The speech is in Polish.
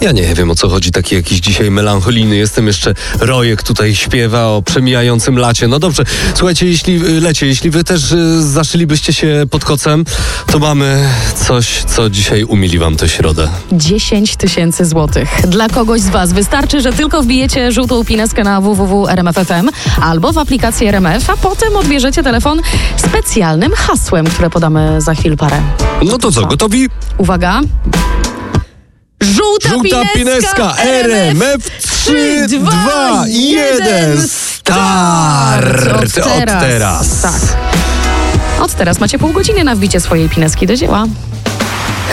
Ja nie wiem, o co chodzi, taki jakiś dzisiaj melancholijny jestem, jeszcze Rojek tutaj śpiewa o przemijającym lacie. No dobrze, słuchajcie, jeśli wy też zaszylibyście się pod kocem, to mamy coś, co dzisiaj umili wam tę środę. 10 000 złotych. Dla kogoś z was wystarczy, że tylko wbijecie żółtą pineskę na www.rmf.fm albo w aplikację RMF, a potem odbierzecie telefon specjalnym hasłem, które podamy za chwil parę. No to co, gotowi? Uwaga. Żółta pineska RMF 3, 2, 1, start! Od teraz. Tak. Od teraz macie pół godziny na wbicie swojej pineski do dzieła.